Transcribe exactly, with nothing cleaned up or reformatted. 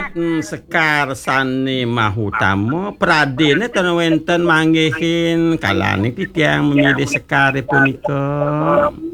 Hmm, Sekar sani mahutama pradene ten wenten manggihin kalane titiang memilih sekar punika.